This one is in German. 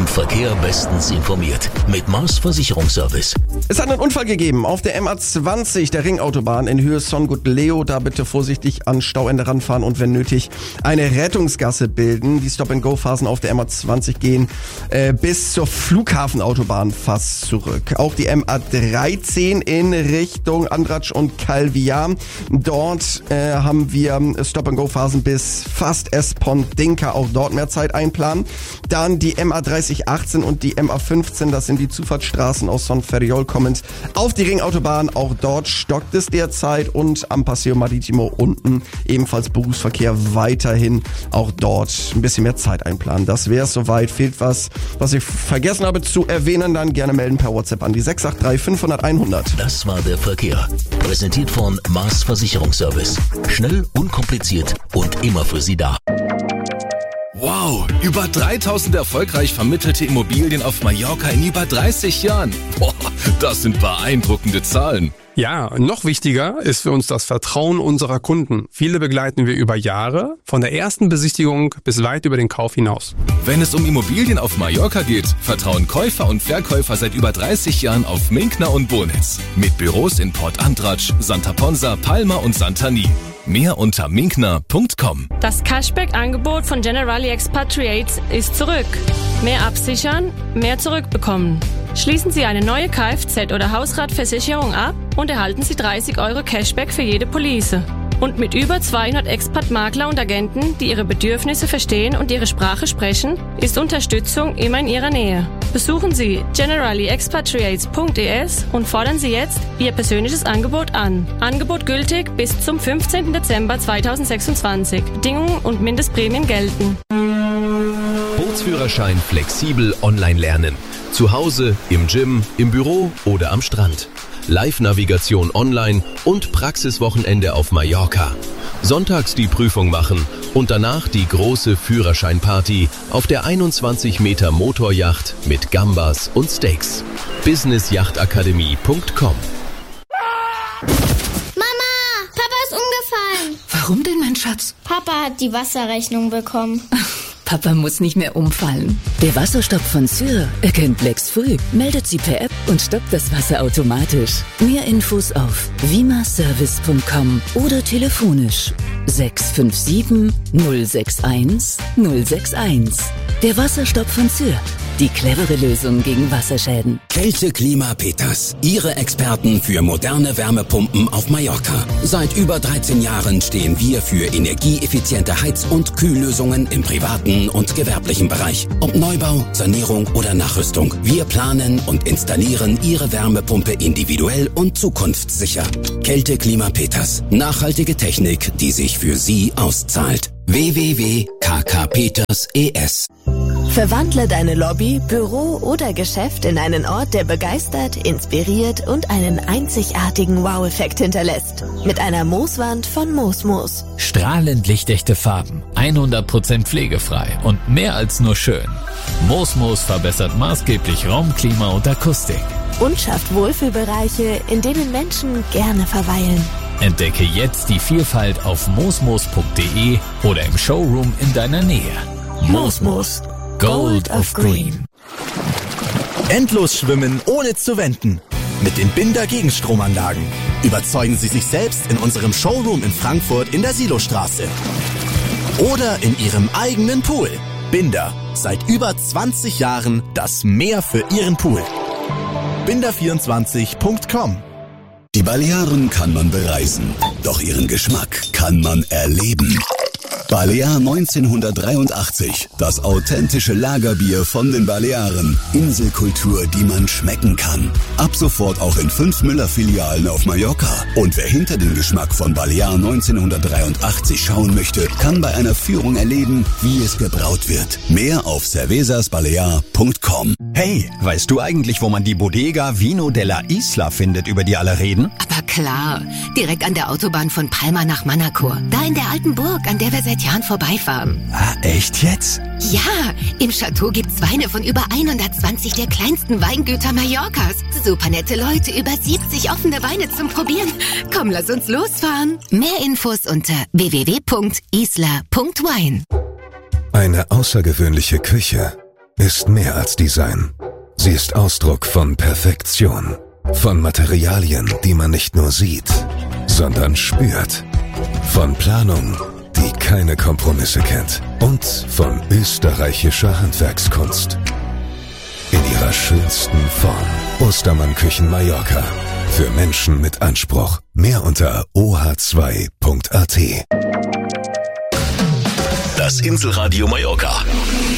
Im Verkehr bestens informiert mit Mars Versicherungsservice. Es hat einen Unfall gegeben auf der MA20, der Ringautobahn in Höhe Songut-Leo. Da bitte vorsichtig an Stauende ranfahren und wenn nötig eine Rettungsgasse bilden. Die Stop-and-Go-Phasen auf der MA20 gehen bis zur Flughafenautobahn fast zurück. Auch die MA13 in Richtung Andratsch und Calviar. Dort haben wir Stop-and-Go-Phasen bis fast Espont-Dinka. Auch dort mehr Zeit einplanen. Dann die MA3018 und die MA15, das sind die Zufahrtsstraßen aus Son Ferriol kommend auf die Ringautobahn. Auch dort stockt es derzeit und am Paseo Maritimo unten ebenfalls Berufsverkehr weiterhin. Auch dort ein bisschen mehr Zeit einplanen. Das wäre es soweit. Fehlt was ich vergessen habe zu erwähnen, dann gerne melden per WhatsApp an die 683 500 100. Das war der Verkehr. Präsentiert von Mars Versicherungsservice. Schnell, unkompliziert und immer für Sie da. Wow, über 3000 erfolgreich vermittelte Immobilien auf Mallorca in über 30 Jahren. Boah, das sind beeindruckende Zahlen. Ja, noch wichtiger ist für uns das Vertrauen unserer Kunden. Viele begleiten wir über Jahre, von der ersten Besichtigung bis weit über den Kauf hinaus. Wenn es um Immobilien auf Mallorca geht, vertrauen Käufer und Verkäufer seit über 30 Jahren auf Minkner und Bonitz. Mit Büros in Port Andratsch, Santa Ponsa, Palma und Santani. Mehr unter minkner.com. Das Cashback-Angebot von Generali Expatriates ist zurück. Mehr absichern, mehr zurückbekommen. Schließen Sie eine neue Kfz- oder Hausratversicherung ab und erhalten Sie 30 € Cashback für jede Police. Und mit über 200 Expat-Makler und Agenten, die Ihre Bedürfnisse verstehen und Ihre Sprache sprechen, ist Unterstützung immer in Ihrer Nähe. Besuchen Sie generaliexpatriates.es und fordern Sie jetzt Ihr persönliches Angebot an. Angebot gültig bis zum 15. Dezember 2026. Bedingungen und Mindestprämien gelten. Bootsführerschein flexibel online lernen. Zu Hause, im Gym, im Büro oder am Strand. Live-Navigation online und Praxiswochenende auf Mallorca. Sonntags die Prüfung machen und danach die große Führerscheinparty auf der 21 Meter Motoryacht mit Gambas und Steaks. businessjachtakademie.com. Mama, Papa ist umgefallen. Warum denn, mein Schatz? Papa hat die Wasserrechnung bekommen. Papa muss nicht mehr umfallen. Der Wasserstopp von Syr erkennt Lecks früh, meldet sie per App und stoppt das Wasser automatisch. Mehr Infos auf vimaservice.com oder telefonisch 657 061 061. Der Wasserstopp von Syr. Die clevere Lösung gegen Wasserschäden. Kälte Klima Peters. Ihre Experten für moderne Wärmepumpen auf Mallorca. Seit über 13 Jahren stehen wir für energieeffiziente Heiz- und Kühllösungen im privaten und gewerblichen Bereich. Ob Neubau, Sanierung oder Nachrüstung. Wir planen und installieren Ihre Wärmepumpe individuell und zukunftssicher. Kälte Klima Peters. Nachhaltige Technik, die sich für Sie auszahlt. www.kkpeters.es. Verwandle deine Lobby, Büro oder Geschäft in einen Ort, der begeistert, inspiriert und einen einzigartigen Wow-Effekt hinterlässt. Mit einer Mooswand von Moosmoos. Strahlend lichtechte Farben, 100% pflegefrei und mehr als nur schön. Moosmoos verbessert maßgeblich Raum, Klima und Akustik. Und schafft Wohlfühlbereiche, in denen Menschen gerne verweilen. Entdecke jetzt die Vielfalt auf moosmoos.de oder im Showroom in deiner Nähe. Moosmoos. Gold of Green. Endlos schwimmen, ohne zu wenden. Mit den Binder Gegenstromanlagen. Überzeugen Sie sich selbst in unserem Showroom in Frankfurt in der Silostraße. Oder in Ihrem eigenen Pool. Binder. Seit über 20 Jahren das Meer für Ihren Pool. Binder24.com. Die Balearen kann man bereisen, doch ihren Geschmack kann man erleben. Balear 1983, das authentische Lagerbier von den Balearen. Inselkultur, die man schmecken kann. Ab sofort auch in 5 Müller-Filialen auf Mallorca. Und wer hinter den Geschmack von Balear 1983 schauen möchte, kann bei einer Führung erleben, wie es gebraut wird. Mehr auf cervezasbalear.com. Hey, weißt du eigentlich, wo man die Bodega Vino della Isla findet, über die alle reden? Aber klar, direkt an der Autobahn von Palma nach Manacor. Da in der alten Burg, an der wir seit Jahren vorbeifahren. Ah, echt jetzt? Ja, im Chateau gibt's Weine von über 120 der kleinsten Weingüter Mallorcas. Super nette Leute, über 70 offene Weine zum Probieren. Komm, lass uns losfahren. Mehr Infos unter www.isla.wine. Eine außergewöhnliche Küche ist mehr als Design. Sie ist Ausdruck von Perfektion. Von Materialien, die man nicht nur sieht, sondern spürt. Von Planung, die keine Kompromisse kennt. Und von österreichischer Handwerkskunst. In ihrer schönsten Form. Ostermann Küchen Mallorca. Für Menschen mit Anspruch. Mehr unter oh2.at. Das Inselradio Mallorca.